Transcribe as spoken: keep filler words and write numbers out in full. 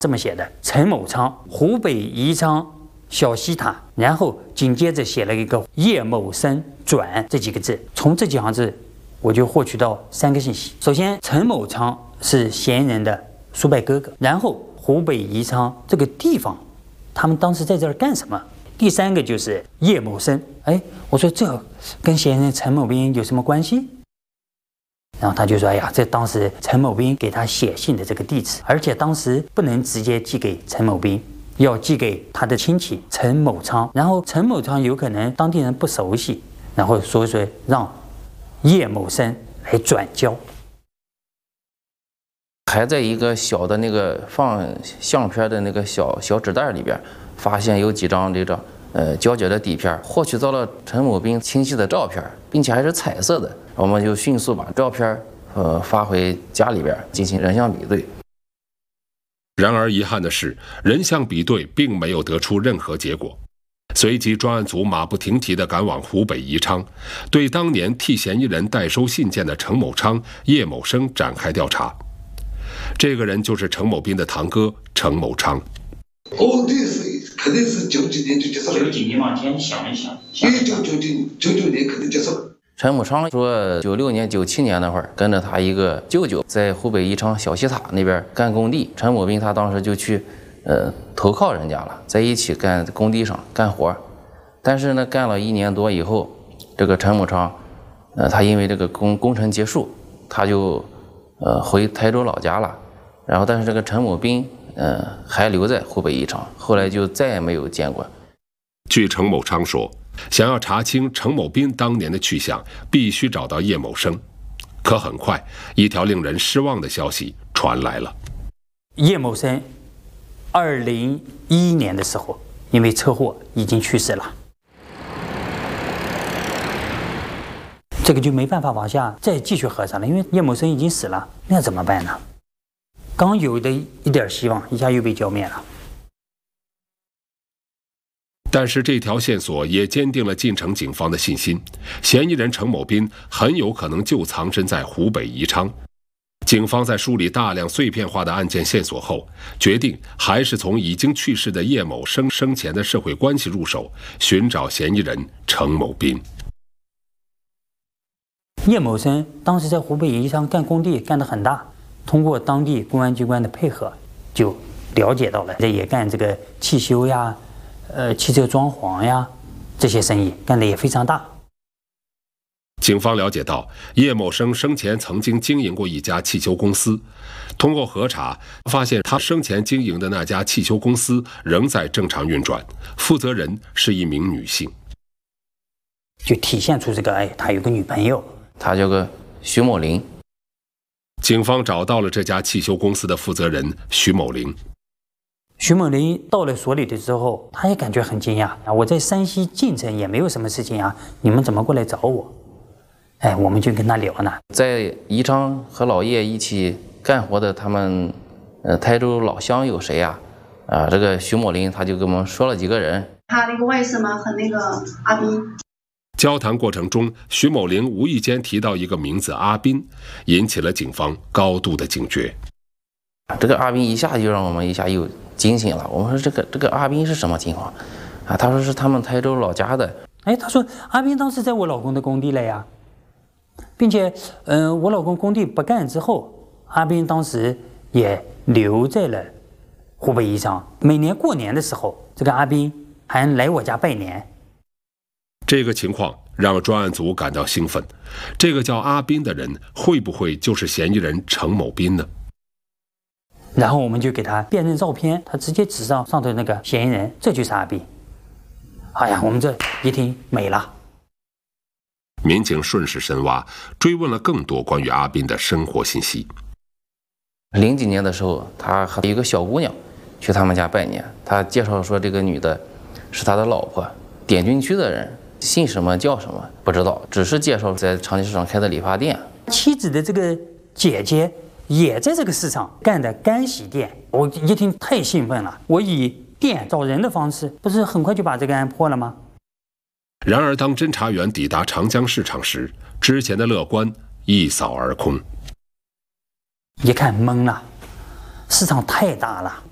这么写的：陈某昌，湖北宜昌小西塔。然后紧接着写了一个叶某生转这几个字。从这几行字，我就获取到三个信息。首先，陈某昌是嫌疑人的叔伯哥哥。然后，湖北宜昌这个地方，他们当时在这儿干什么？第三个就是叶某生。哎，我说这跟嫌疑人陈某斌有什么关系？然后他就说：“哎呀，这当时陈某斌给他写信的这个地址，而且当时不能直接寄给陈某斌，要寄给他的亲戚陈某昌。然后陈某昌有可能当地人不熟悉，然后所以说让叶某生来转交。 还在一个小的那个放相片的那个小小纸袋里边，发现有几张这张呃胶卷的底片，获取到了陈某斌亲戚的照片，并且还是彩色的。”我们就迅速把照片呃发回家里边进行人像比对。 然而遗憾的是，人像比对并没有得出任何结果。随即专案组马不停蹄地赶往湖北宜昌，对当年替嫌疑人代收信件的程某昌、叶某生展开调查。这个人就是程某斌的堂哥程某昌。 工地是肯定是九几年就结束了。 九几年往前想一想， 一九九九九九年肯定结束了。 陈某昌说，九六年、九七年那会儿，跟着他一个舅舅在湖北宜昌小西塔那边干工地。陈某斌他当时就去，呃，投靠人家了，在一起干工地上干活。但是呢，干了一年多以后，这个陈某昌，呃，他因为这个工工程结束，他就，呃，回台州老家了。然后，但是这个陈某斌，呃，还留在湖北宜昌，后来就再也没有见过。 据程某昌说，想要查清程某斌当年的去向，必须找到叶某生。可很快，一条令人失望的消息传来了： 叶某生，二零一一年的时候，因为车祸已经去世了。这个就没办法往下再继续核查了，因为叶某生已经死了，那怎么办呢？刚有的一点希望，一下又被浇灭了。 但是这条线索也坚定了晋城警方的信心，嫌疑人程某斌很有可能就藏身在湖北宜昌。警方在梳理大量碎片化的案件线索后，决定还是从已经去世的叶某生生前的社会关系入手，寻找嫌疑人程某斌。 叶某生当时在湖北宜昌干工地干得很大，通过当地公安机关的配合，就了解到了这也干这个汽修呀。呃，汽车装潢呀，这些生意干得也非常大。 警方了解到，叶某生生前曾经经营过一家汽修公司，通过核查，发现他生前经营的那家汽修公司仍在正常运转，负责人是一名女性， 就体现出这个，哎，他有个女朋友， 他叫个徐某玲。 警方找到了这家汽修公司的负责人徐某玲。 徐某玲到了所里的时候，他也感觉很惊讶啊！我在山西晋城也没有什么事情啊，你们怎么过来找我？哎，我们就跟他聊呢。 在宜昌和老叶一起干活的他们，呃，台州老乡有谁呀？啊，这个徐某玲他就跟我们说了几个人。 他那个外甥嘛和那个阿斌。 交谈过程中，徐某玲无意间提到一个名字阿斌，引起了警方高度的警觉。 这个阿斌一下就让我们一下又惊醒了。我们说这个这个阿斌是什么情况啊？他说是他们台州老家的。 哎，他说阿斌当时在我老公的工地了呀，并且，嗯、呃，我老公工地不干之后，阿斌当时也留在了湖北宜昌。每年过年的时候，这个阿斌还来我家拜年。 这个情况让专案组感到兴奋，这个叫阿斌的人会不会就是嫌疑人程某斌呢？ 然后我们就给他辨认照片，他直接指上上头那个嫌疑人，这就是阿斌。哎呀，我们这一听美了。 民警顺势深挖，追问了更多关于阿斌的生活信息。 零几年的时候，他和一个小姑娘去他们家拜年，他介绍说这个女的是他的老婆，滇军区的人，姓什么叫什么不知道，只是介绍在长街市场开的理发店。 妻子的这个姐姐也在这个市场干的干洗店，我一听太兴奋了，我以店找人的方式，不是很快就把这个案破了吗？ 然而当侦查员抵达长江市场时，之前的乐观一扫而空。 一看懵了，市场太大了，